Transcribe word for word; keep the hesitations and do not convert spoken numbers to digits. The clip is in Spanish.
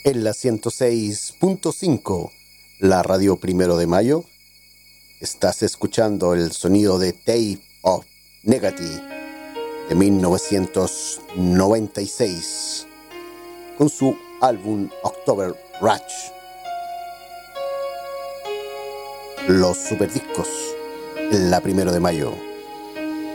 en la ciento seis punto cinco, la radio Primero de Mayo. Estás escuchando el sonido de Tape of Negative de mil novecientos noventa y seis con su álbum October Rush. Los superdiscos en la Primero de Mayo.